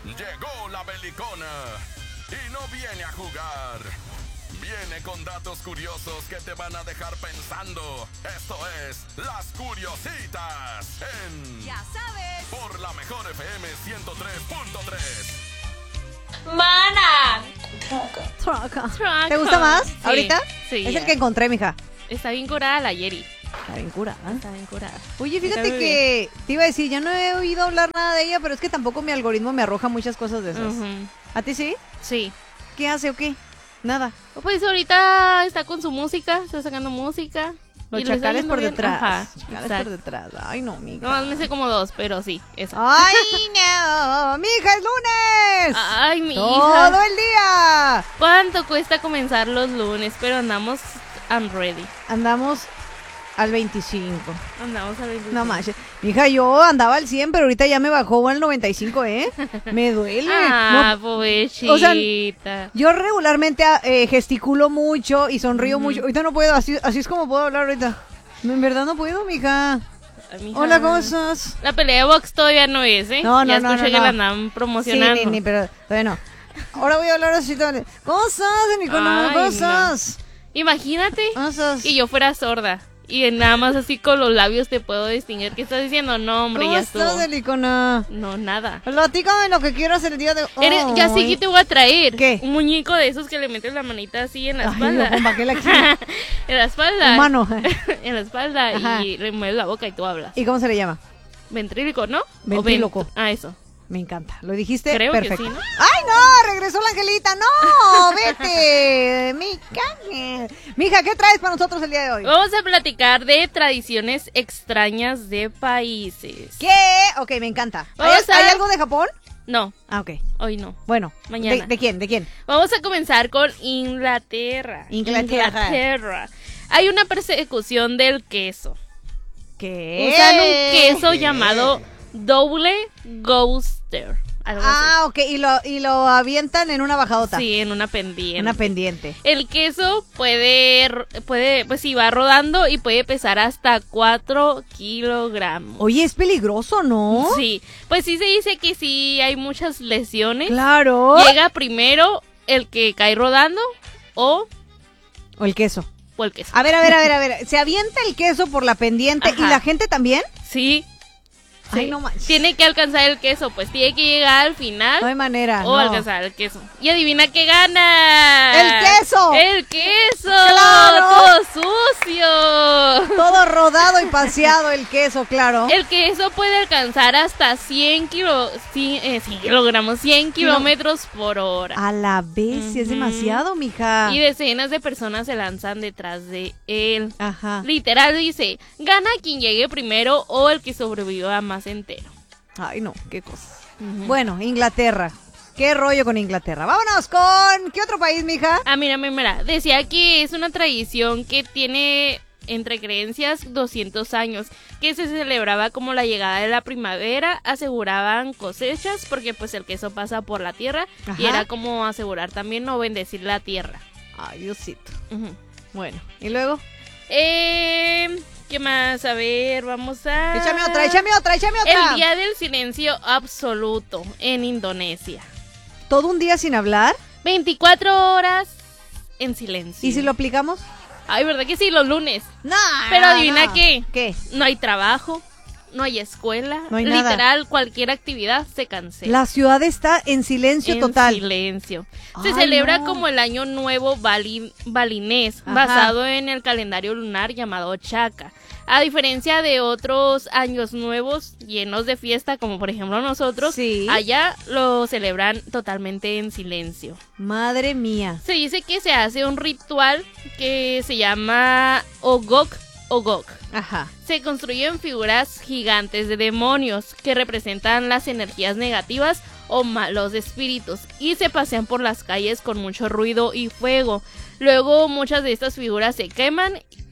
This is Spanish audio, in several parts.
Llegó la belicona y no viene a jugar. Viene con datos curiosos que te van a dejar pensando. Esto es Las Curiositas en... Ya sabes. Por la mejor FM 103.3. ¡Mana! Troca. ¿Te gusta más Sí, ahorita? sí. Es el que encontré, mija. Está bien curada la Yeri. Está bien curada. Está bien curada. Oye, fíjate Está muy que te iba a decir, ya no he oído hablar nada de ella, pero es que tampoco mi algoritmo me arroja muchas cosas de esas. Ujú. ¿A ti sí? Sí. ¿Qué hace o qué? Nada. Pues ahorita está con su música, está sacando música. Los y le está chacales yendo por bien. detrás. Ajá, Chacales exacto. por detrás. Ay, no, mija. No, me sé como dos, pero sí, eso. ¡Ay, no! ¡Mija, es lunes! Ay, mi ¡Todo hija. el día! ¿Cuánto cuesta comenzar los lunes? Pero andamos, I'm ready. Andamos al 25. Andamos a 25. No manches. Mija, yo andaba al 100, pero ahorita ya me bajó al 95, ¿eh? Me duele. Ah, No, pobrecita. o sea, yo regularmente gesticulo mucho y sonrío mucho. Ahorita no puedo, así es como puedo hablar ahorita. No, en verdad no puedo, mija. Ay, mija. Hola, ¿cómo estás? La pelea de box todavía no es, ¿eh? No, ya no, escuché no, que no. la andan promocionando. Sí, pero todavía no. Ahora voy a hablar así. ¿Cómo estás, Nicolás? Ay, ¿Cómo no. estás? Imagínate ¿Cómo estás? que yo fuera sorda y nada más así con los labios te puedo distinguir qué estás diciendo. No, hombre, ¿Cómo ya estás, estuvo. Delicona? No, nada. Platícame lo que quieras el día de hoy. Ya sé que te voy a traer. ¿Qué? Un muñeco de esos que le metes la manita así en la Ay, espalda. no, ¿para qué la quiero? En la espalda. Humano. En la espalda. Ajá. Y le mueves la boca y tú hablas. ¿Y cómo se le llama? Ventríloco, ¿no? O Ventríloco. eso. Me encanta. Lo dijiste Creo que perfecto. sí, ¿no? ¡Ay, no! ¡Regresó la Angelita! ¡No! ¡Vete! ¡Mi caña! Mija, ¿qué traes para nosotros el día de hoy? Vamos a platicar de tradiciones extrañas de países. ¿Qué? Ok, me encanta. ¿Hay, Vamos a- hay algo de Japón? No, Ah, ok. hoy no. Bueno. Mañana. ¿De quién? ¿De quién? Vamos a comenzar con Inglaterra. Inglaterra. Hay una persecución del queso. ¿Qué? Usan un queso llamado Double Gloucester. Algo Ah, ok. Y lo avientan en una bajadota. así. Sí, en una pendiente. Una pendiente. El queso puede, pues sí, va rodando y puede pesar hasta 4 kilogramos. Oye, es peligroso, ¿no? Sí, pues sí se dice que sí hay muchas lesiones. Claro. Llega primero el que cae rodando o O el queso. el queso. A ver. Se avienta el queso por la pendiente. Ajá. ¿Y la gente también? Sí. Ay, Sí. no manches. Tiene que alcanzar el queso, pues tiene que llegar al final No hay manera. o no. alcanzar el queso. Y adivina qué gana. ¡El queso! El queso. ¡Claro! Todo sucio. Todo rodado y paseado el queso, claro. El queso puede alcanzar hasta 100 kilogramos, 100 kilómetros por hora. A la vez, sí es Ujú. demasiado, mija. Y decenas de personas se lanzan detrás de él. Ajá. Literal dice, gana quien llegue primero o el que sobreviva más entero. Ay, no, qué cosa. Ujú. Bueno, Inglaterra. ¿Qué rollo con Inglaterra? Vámonos con... ¿Qué otro país, mija? Ah, mira, decía que es una tradición que tiene entre creencias 200 años, que se celebraba como la llegada de la primavera, aseguraban cosechas, porque pues el queso pasa por la tierra, y Ajá. era como asegurar también o bendecir la tierra. Ay, Diosito. Ujú. Bueno, ¿y luego? ¿Qué más? A ver, vamos a... Échame otra. El Día del Silencio Absoluto en Indonesia. ¿Todo un día sin hablar? 24 horas en silencio. ¿Y si lo aplicamos? Ay, ¿verdad que sí? Los lunes. No. Pero adivina qué. ¿Qué? No hay trabajo, no hay escuela. No hay nada. Literal, cualquier actividad se cancela. La ciudad está en silencio en total. silencio. Se Ay, celebra no. como el año nuevo balinés, Ajá. basado en el calendario lunar llamado Chaka. A diferencia de otros años nuevos llenos de fiesta, como por ejemplo nosotros, Sí. allá lo celebran totalmente en silencio. Madre mía. Se dice que se hace un ritual que se llama Ogok. Ajá. Se construyen figuras gigantes de demonios que representan las energías negativas o malos espíritus y se pasean por las calles con mucho ruido y fuego. Luego muchas de estas figuras se queman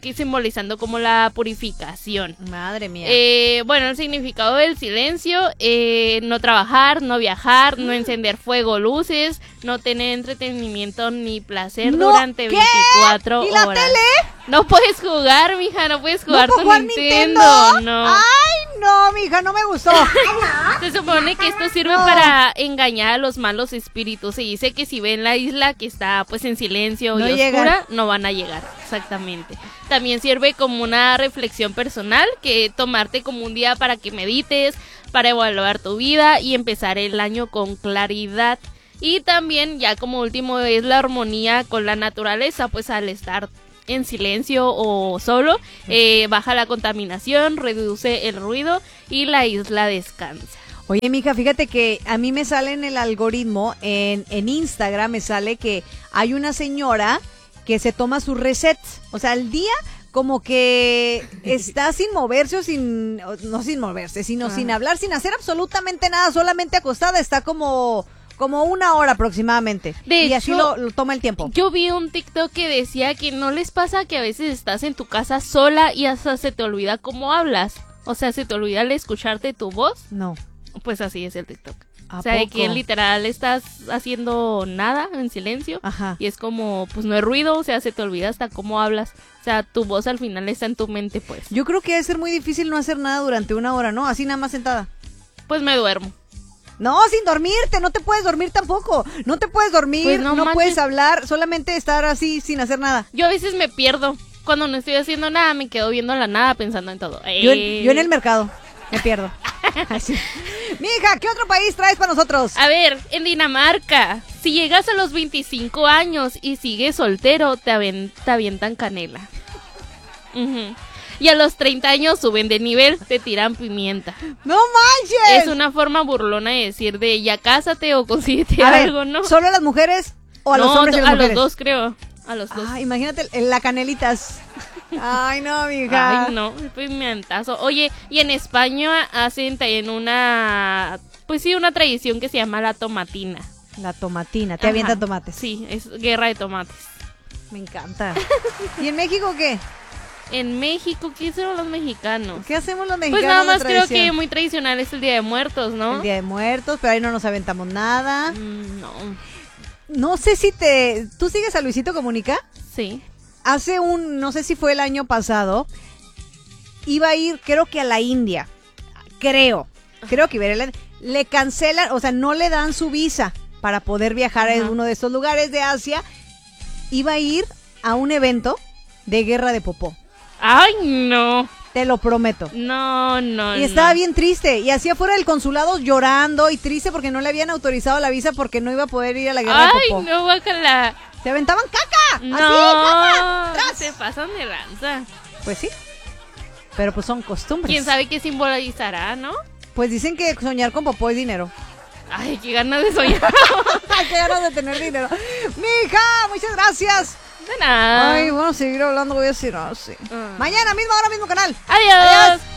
que simbolizando como la purificación. Madre mía. Bueno, el significado del silencio, no trabajar, no viajar, no encender fuego, luces, no tener entretenimiento ni placer No, durante ¿qué? 24 ¿Y la horas. tele? No puedes jugar, mija, no puedes jugar ¿No tu puedo jugar Nintendo. No. Ay, no, mija, no me gustó. Se supone que esto sirve para engañar a los malos espíritus. Se dice que si ven la isla que está pues en silencio No y llegan. oscura, no van a llegar. Exactamente. También sirve como una reflexión personal, que tomarte como un día para que medites, para evaluar tu vida y empezar el año con claridad. Y también ya como último es la armonía con la naturaleza, pues al estar en silencio o solo, baja la contaminación, reduce el ruido y la isla descansa. Oye, mija, fíjate que a mí me sale en el algoritmo, en Instagram me sale que hay una señora que se toma sus resets. O sea, al día como que está sin moverse no sin moverse, sino sin hablar, sin hacer absolutamente nada, solamente acostada, está como 1 hora aproximadamente. De y así hecho, lo toma el tiempo. Yo vi un TikTok que decía que no les pasa que a veces estás en tu casa sola y hasta se te olvida cómo hablas. O sea, se te olvida el escucharte tu voz. No. Pues así es el TikTok. ¿A O sea, de poco? que literal estás haciendo nada en silencio. Ajá. Y es como, pues no hay ruido, o sea, se te olvida hasta cómo hablas. O sea, tu voz al final está en tu mente, pues. Yo creo que debe ser muy difícil no hacer nada durante 1 hora, ¿no? Así nada más sentada. Pues me duermo. No, sin dormirte, no te puedes dormir tampoco. No te puedes dormir, Pues no no manches. puedes hablar, solamente estar así sin hacer nada. Yo a veces me pierdo. Cuando no estoy haciendo nada, me quedo viendo la nada pensando en todo. Yo en el mercado me pierdo. Así. Mija, ¿qué otro país traes para nosotros? A ver, en Dinamarca, si llegas a los 25 años y sigues soltero, te avientan canela. Ujú. Y a los 30 años suben de nivel, te tiran pimienta. ¡No manches! Es una forma burlona de decir de ya cásate o consíguete A ver, algo, ¿no? ¿solo a las mujeres o a los No, hombres y a las a los mujeres? dos creo. A los dos. Ah, imagínate la canelitas. Ay, no, mija. Ay, no, pimentazo. Oye, y en España hacen también una, pues sí, una tradición que se llama la tomatina. La tomatina, te Ajá. avientan tomates. Sí, es guerra de tomates. Me encanta. ¿Y en México qué? En México, ¿qué hicieron los mexicanos? ¿Qué hacemos los mexicanos? Pues nada más de creo que tradición? muy tradicional es el Día de Muertos, ¿no? El Día de Muertos, pero ahí no nos aventamos nada. No, No sé si ¿tú sigues a Luisito Comunica? sí. Hace no sé si fue el año pasado, iba a ir, creo que a la India. Creo que iba a ir a le cancelan, o sea, no le dan su visa para poder viajar Ajá. a uno de estos lugares de Asia. Iba a ir a un evento de guerra de popó. Ay, no. Te lo prometo. No, no, Y estaba no. bien triste. Y así afuera del consulado llorando y triste porque no le habían autorizado la visa porque no iba a poder ir a la guerra de Ay, popó. no, guácala. Se aventaban caca. No, Así, caca. ¡Tras! se pasan de lanza. Pues sí. Pero pues son costumbres. ¿Quién sabe qué simbolizará, no? Pues dicen que soñar con popó es dinero. Ay, qué ganas de soñar. Ay, qué ganas de tener dinero. Mija, muchas gracias. De nada. Ay, bueno, seguir hablando voy a decir así. Ah. Mañana mismo, ahora mismo canal. Adiós. Adiós.